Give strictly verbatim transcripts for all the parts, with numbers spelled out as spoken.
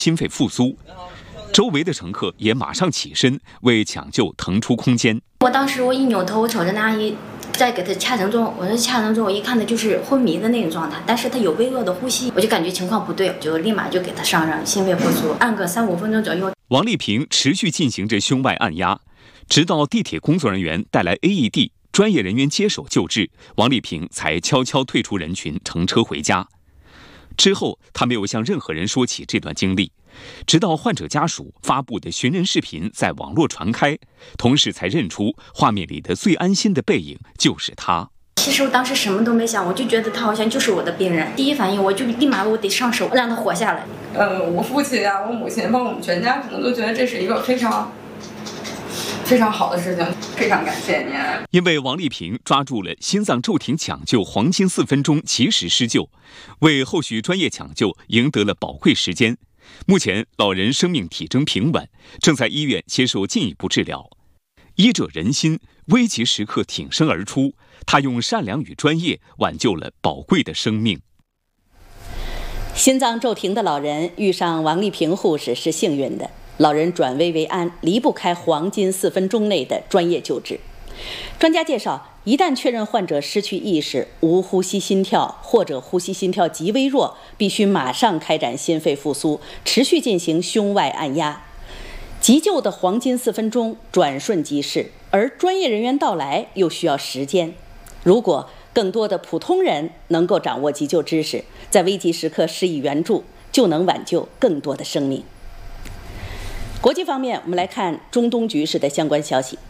心肺复苏。周围的乘客也马上起身为抢救腾出空间。 我当时我一扭头，我瞅着那阿姨在给她掐绳中，我说掐绳中，我一看她就是昏迷的那种状态，但是她有微弱的呼吸，我就感觉情况不对，我就立马就给她上上心肺复苏，按个三五分钟左右。 王丽萍持续进行着胸外按压，直到地铁工作人员带来 A E D， 专业人员接手救治，王丽萍才悄悄退出人群，乘车回家。之后，她没有向任何人说起这段经历。直到患者家属发布的寻人视频在网络传开，同事才认出画面里的最安心的背影就是他。 其实我当时什么都没想，我就觉得他好像就是我的病人，第一反应我就立马我得上手让他活下来。 呃，我父亲啊，我母亲，包括我们全家，可能都觉得这是一个非常非常好的事情，非常感谢您。 因为王丽萍抓住了心脏骤停抢救黄金四分钟及时施救，为后续专业抢救赢得了宝贵时间。目前老人生命体征平稳，正在医院接受进一步治疗。医者仁心，危急时刻挺身而出，他用善良与专业挽救了宝贵的生命。 心脏骤停的老人遇上王丽萍护士是幸运的，老人转危为安，离不开黄金四分钟内的专业救治。专家介绍，一旦确认患者失去意识、无呼吸心跳或者呼吸心跳极微弱，必须马上开展心肺复苏，持续进行胸外按压。急救的黄金四分钟转瞬即逝，而专业人员到来又需要时间。如果更多的普通人能够掌握急救知识，在危急时刻施以援助，就能挽救更多的生命。国际方面，我们来看中东局势的相关消息。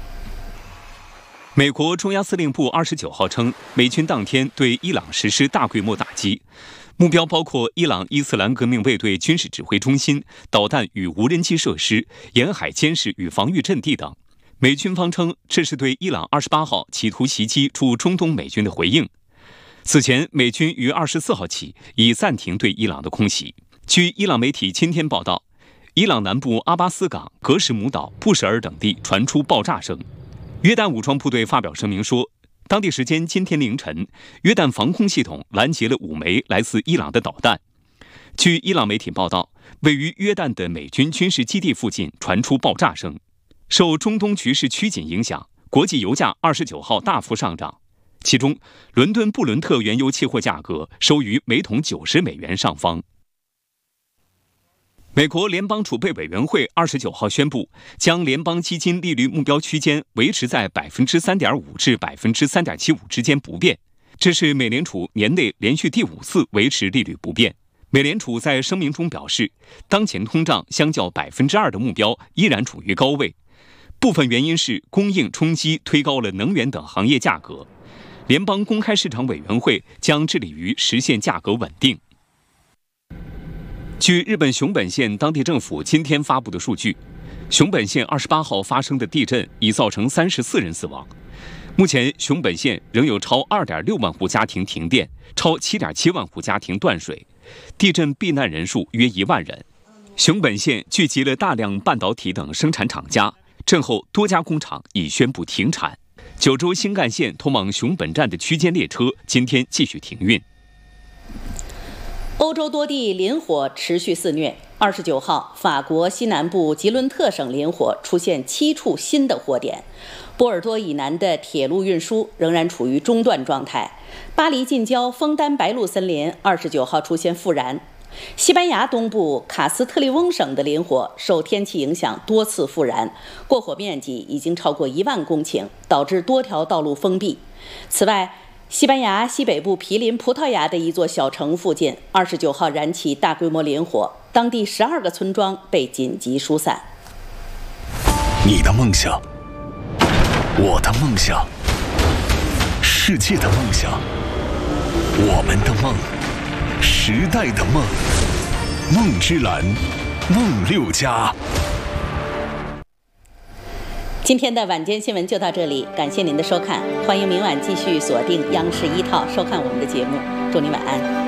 美国中央司令部二十九号称，美军当天对伊朗实施大规模打击，目标包括伊朗伊斯兰革命卫队军事指挥中心、导弹与无人机设施、沿海监视与防御阵地等。美军方称，这是对伊朗二十八号企图袭击驻中东美军的回应。此前，美军于二十四号起已暂停对伊朗的空袭。据伊朗媒体今天报道，伊朗南部阿巴斯港、格什姆岛、布什尔等地传出爆炸声。约旦武装部队发表声明说，当地时间今天凌晨，约旦防空系统拦截了五枚来自伊朗的导弹。据伊朗媒体报道，位于约旦的美军军事基地附近传出爆炸声。受中东局势趋紧影响，国际油价二十九号大幅上涨，其中伦敦布伦特原油期货价格收于每桶九十美元上方。美国联邦储备委员会二十九号宣布，将联邦基金利率目标区间维持在百分之三点五至百分之三点七五之间不变。这是美联储年内连续第五次维持利率不变。美联储在声明中表示，当前通胀相较百分之二的目标依然处于高位，部分原因是供应冲击推高了能源等行业价格。联邦公开市场委员会将致力于实现价格稳定。据日本熊本县当地政府今天发布的数据，熊本县二十八号发生的地震已造成三十四人死亡。目前，熊本县仍有超二点六万户家庭停电，超七点七万户家庭断水，地震避难人数约一万人。熊本县聚集了大量半导体等生产厂家，震后多家工厂已宣布停产。九州新干线通往熊本站的区间列车今天继续停运。 欧洲多地林火持续肆虐。二十九号，法国西南部吉伦特省林火出现七处新的火点。波尔多以南的铁路运输仍然处于中断状态。巴黎近郊枫丹白露森林二十九号出现复燃。西班牙东部卡斯特利翁省的林火受天气影响多次复燃，过火面积已经超过一万公顷，导致多条道路封闭。此外，西班牙西北部毗邻葡萄牙的一座小城附近，二十九号燃起大规模林火，当地十二个村庄被紧急疏散。 你的梦想，我的梦想，世界的梦想，我们的梦，时代的梦，梦之蓝，梦六家。 今天的晚间新闻就到这里，感谢您的收看，欢迎明晚继续锁定央视一套收看我们的节目，祝您晚安。